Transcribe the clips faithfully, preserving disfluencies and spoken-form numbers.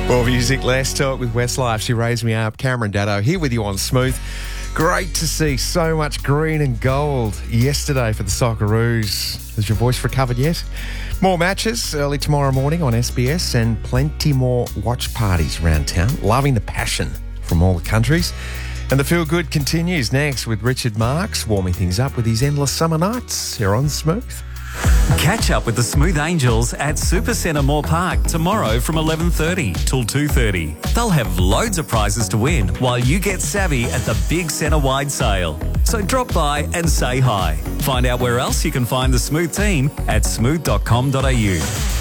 More music, less talk with Westlife. She raised me up. Cameron Daddo here with you on Smooth. Great to see so much green and gold yesterday for the Socceroos. Has your voice recovered yet? More matches early tomorrow morning on S B S and plenty more watch parties around town. Loving the passion from all the countries. And the feel good continues next with Richard Marks warming things up with his endless summer nights here on Smooth. Catch up with the Smooth Angels at Supercentre Moore Park tomorrow from eleven thirty till two thirty. They'll have loads of prizes to win while you get savvy at the big centre-wide sale. So drop by and say hi. Find out where else you can find the Smooth team at smooth dot com dot a u.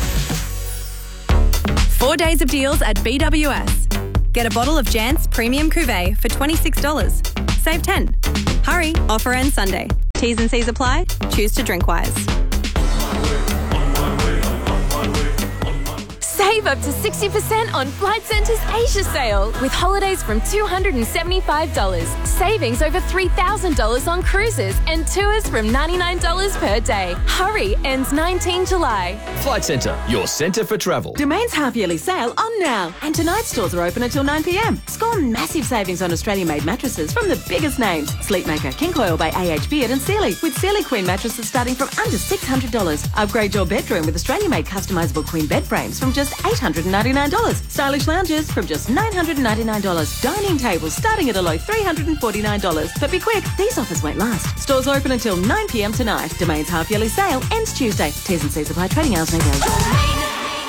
Four days of deals at B W S. Get a bottle of Jant's Premium Cuvée for twenty-six dollars. Save ten dollars. Hurry, offer ends Sunday. T's and C's apply. Choose to drink wise. Save up to sixty percent on Flight Centre's Asia sale with holidays from two hundred seventy-five dollars. Savings over three thousand dollars on cruises and tours from ninety-nine dollars per day. Hurry, ends nineteenth July. Flight Centre, your centre for travel. Domain's half-yearly sale on now. And tonight's stores are open until nine p m. Score massive savings on Australian-made mattresses from the biggest names. Sleepmaker, King Coil by A H Beard and Sealy. With Sealy Queen mattresses starting from under six hundred dollars. Upgrade your bedroom with Australian-made customisable Queen bed frames from just eight hundred ninety-nine dollars. Stylish lounges from just nine hundred ninety-nine dollars. Dining tables starting at a low three hundred forty-nine dollars. But be quick, these offers won't last. Stores open until nine p m tonight. Domain's half-yearly sale ends Tuesday. T's and C's apply. Trading hours may vary.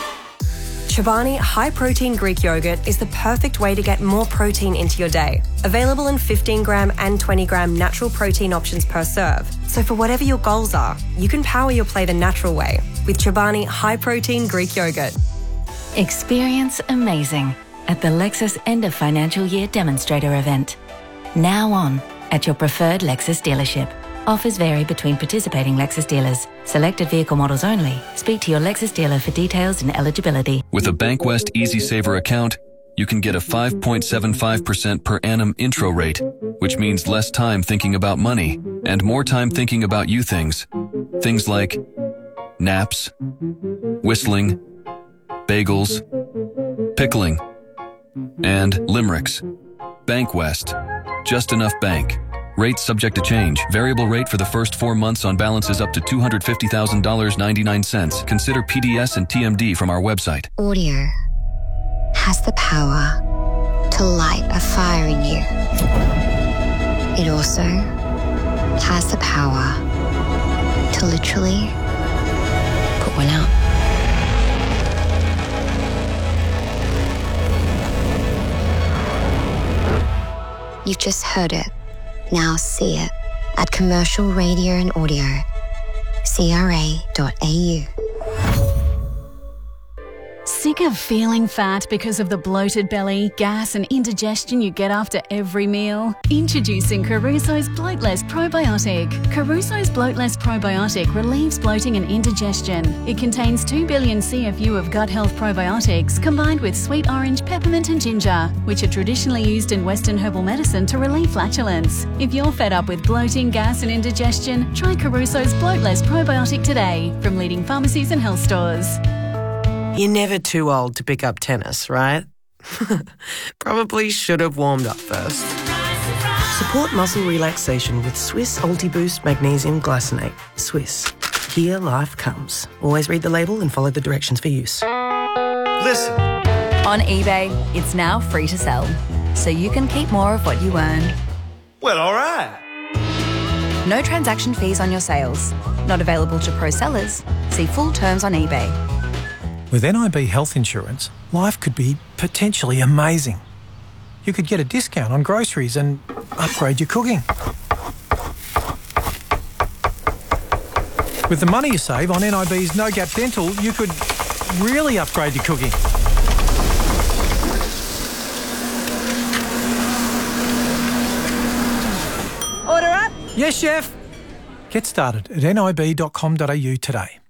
Chobani High Protein Greek Yogurt is the perfect way to get more protein into your day. Available in fifteen gram and twenty gram natural protein options per serve. So for whatever your goals are, you can power your play the natural way with Chobani High Protein Greek Yogurt. Experience amazing at the Lexus End of Financial Year Demonstrator event. Now on at your preferred Lexus dealership. Offers vary between participating Lexus dealers. Selected vehicle models only. Speak to your Lexus dealer for details and eligibility. With a Bankwest Easy Saver account, you can get a five point seven five percent per annum intro rate, which means less time thinking about money and more time thinking about you things. Things like naps, whistling, bagels, pickling, and limericks. Bankwest. Just enough bank. Rates subject to change. Variable rate for the first four months on balances up to two hundred fifty thousand dollars and ninety-nine cents. Consider P D S and T M D from our website. Audio has the power to light a fire in you. It also has the power to literally put one out. You've just heard it. Now see it at Commercial Radio and Audio, C R A dot A U. Sick of feeling fat because of the bloated belly, gas and indigestion you get after every meal? Introducing Caruso's Bloatless Probiotic. Caruso's Bloatless Probiotic relieves bloating and indigestion. It contains two billion C F U of gut health probiotics combined with sweet orange, peppermint and ginger, which are traditionally used in Western herbal medicine to relieve flatulence. If you're fed up with bloating, gas and indigestion, try Caruso's Bloatless Probiotic today from leading pharmacies and health stores. You're never too old to pick up tennis, right? Probably should have warmed up first. Support muscle relaxation with Swiss Ultiboost Magnesium Glycinate. Swiss. Here life comes. Always read the label and follow the directions for use. Listen. On eBay, it's now free to sell, so you can keep more of what you earn. Well, all right. No transaction fees on your sales. Not available to pro sellers. See full terms on eBay. With N I B Health Insurance, life could be potentially amazing. You could get a discount on groceries and upgrade your cooking. With the money you save on N I B's No Gap Dental, you could really upgrade your cooking. Order up. Yes, chef. Get started at N I B dot com dot A U today.